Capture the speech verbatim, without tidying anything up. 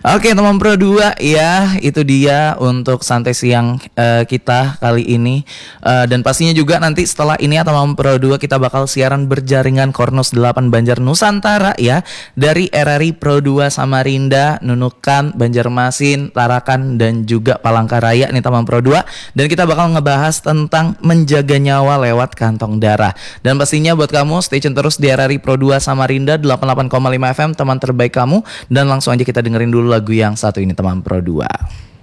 Oke teman Pro dua ya, itu dia untuk santai siang uh, kita kali ini. uh, Dan pastinya juga nanti setelah ini ya teman Pro dua, kita bakal siaran berjaringan Kornos delapan Banjar Nusantara ya, dari R R I Pro dua Samarinda, Nunukan, Banjarmasin, Tarakan, dan juga Palangkaraya nih teman Pro dua. Dan kita bakal ngebahas tentang menjaga nyawa lewat kantong darah. Dan pastinya buat kamu stay tune terus di R R I Pro dua Samarinda delapan puluh delapan koma lima F M, teman terbaik kamu. Dan langsung aja kita dengerin dulu lagu yang satu ini teman Pro dua.